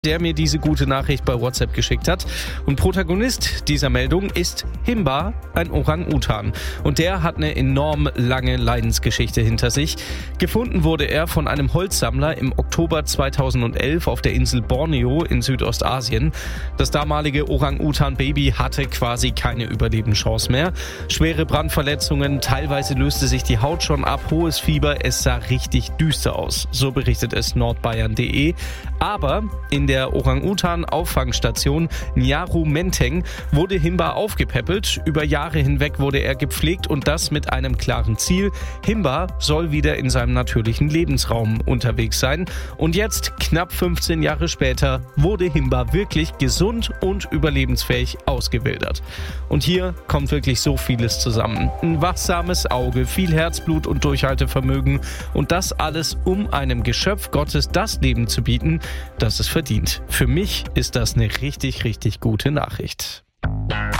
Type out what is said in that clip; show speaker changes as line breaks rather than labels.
der mir diese gute Nachricht bei WhatsApp geschickt hat. Und Protagonist dieser Meldung ist Himba, ein Orang-Utan. Und der hat eine enorm lange Leidensgeschichte hinter sich. Gefunden wurde er von einem Holzsammler im Oktober 2011 auf der Insel Borneo in Südostasien. Das damalige Orang-Utan-Baby hatte quasi keine Überlebenschance mehr. Schwere Brandverletzungen, teilweise löste sich die Haut schon ab, hohes Fieber, es sah richtig düster aus. So berichtet es nordbayern.de. Aber in der Orang-Utan-Auffangstation Nyaru Menteng wurde Himba aufgepäppelt. Über Jahre hinweg wurde er gepflegt und das mit einem klaren Ziel. Himba soll wieder in seinem natürlichen Lebensraum unterwegs sein. Und jetzt, knapp 15 Jahre später, wurde Himba wirklich gesund und überlebensfähig ausgewildert. Und hier kommt wirklich so vieles zusammen. Ein wachsames Auge, viel Herzblut und Durchhaltevermögen und das alles, um einem Geschöpf Gottes das Leben zu bieten, das es verdient. Für mich ist das eine richtig, richtig gute Nachricht.